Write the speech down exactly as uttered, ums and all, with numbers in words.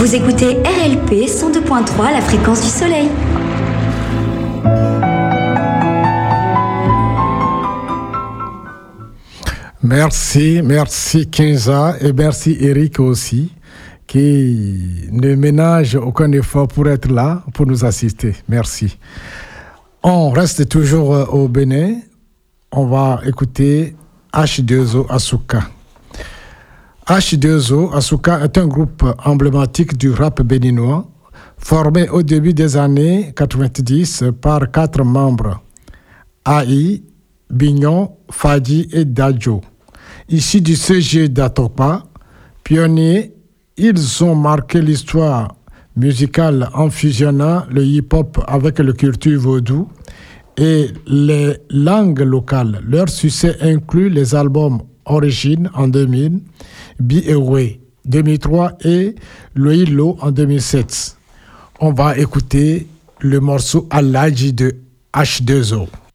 Vous écoutez R L P cent deux point trois, la fréquence du soleil. Merci, merci Kenza et merci Eric aussi, qui ne ménage aucun effort pour être là, pour nous assister. Merci. On reste toujours au Bénin. On va écouter H deux O Asuka. H deux O Asuka est un groupe emblématique du rap béninois, formé au début des années quatre-vingt-dix par quatre membres, Aïe, Bignon, Fadi et Dadjo. Issus du C G d'Atopa, pionniers, ils ont marqué l'histoire musicale en fusionnant le hip-hop avec le culture vaudou et les langues locales. Leur succès inclut les albums Origine en deux mille, Bi-Ewe deux mille trois et Loïlo en deux mille sept. On va écouter le morceau Aladji de H deux O.